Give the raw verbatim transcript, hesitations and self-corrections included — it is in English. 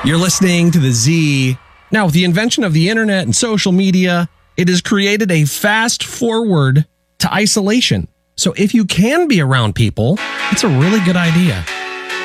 You're listening to the Z. Now, with the invention of the internet and social media, it has created a fast forward to isolation. So if you can be around people, it's a really good idea.